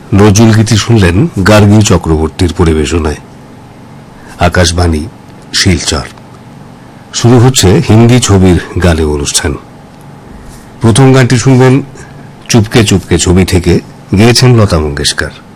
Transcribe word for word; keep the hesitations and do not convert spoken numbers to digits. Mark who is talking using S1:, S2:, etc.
S1: নজরুল গীতি শুনলেন গার্গী চক্রবর্তীর পরিবেশনায়। আকাশবাণী, শিলচর। শুরু হচ্ছে হিন্দি ছবির গানে অনুষ্ঠান। প্রথম গানটি শুনবেন চুপকে চুপকে ছবি থেকে, গেয়েছেন লতা মঙ্গেশকর।